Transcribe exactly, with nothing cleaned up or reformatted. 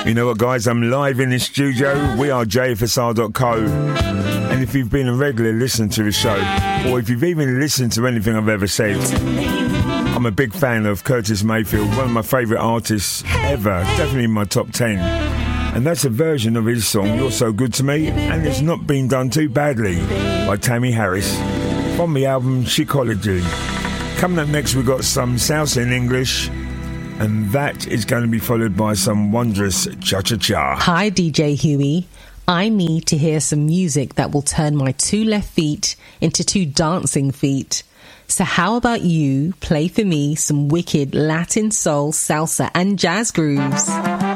You know what, guys? I'm live in the studio. We are J F S R dot co. And if you've been a regular listener to the show, or if you've even listened to anything I've ever said, I'm a big fan of Curtis Mayfield, one of my favourite artists ever, definitely in my top ten. And that's a version of his song, You're So Good To Me, and it's not been done too badly, by Tammy Harris, from the album Chicology. Coming up next, we've got some salsa in English, and that is going to be followed by some wondrous cha-cha-cha. Hi, D J Huey. I need to hear some music that will turn my two left feet into two dancing feet. So how about you play for me some wicked Latin soul, salsa and jazz grooves?